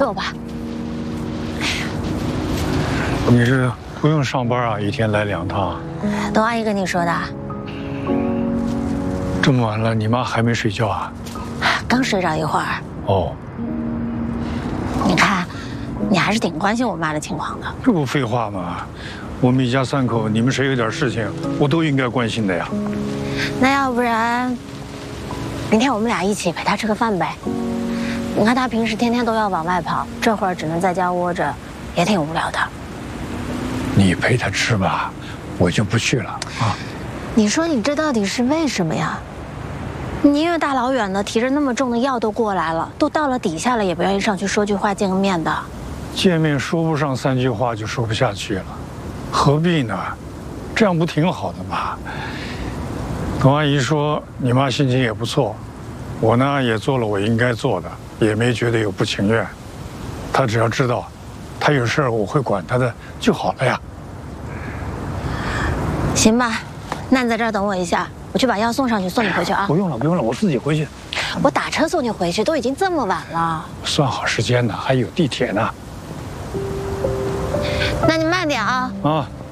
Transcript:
走吧。 你这不用上班啊？一天来2趟？ 董阿姨跟你说的。 这么晚了，你妈还没睡觉啊？ 刚睡着一会儿。 哦。 你看，你还是挺关心我妈的情况的。 这不废话吗？我们一家3口，你们谁有点事情，我都应该关心的呀。 那要不然，明天我们俩一起陪她吃个饭呗？你看她平时天天都要往外跑，这会儿只能在家窝着，也挺无聊的。 你陪她吃吧，我就不去了啊。 你说你这到底是为什么呀？你宁愿大老远的提着那么重的药都过来了，都到了底下了，也不愿意上去说句话见个面的。 见面说不上3句话就说不下去了，何必呢？这样不挺好的吗？董阿姨说你妈心情也不错，我呢也做了我应该做的，也没觉得有不情愿。她只要知道，她有事儿我会管她的就好了呀。 行吧，那你在这儿等我一下，我去把药送上去，送你回去啊。 不用了，不用了，我自己回去。 我打车送你回去，都已经这么晚了。 算好时间呢，还有地铁呢。 那你慢点啊。 啊。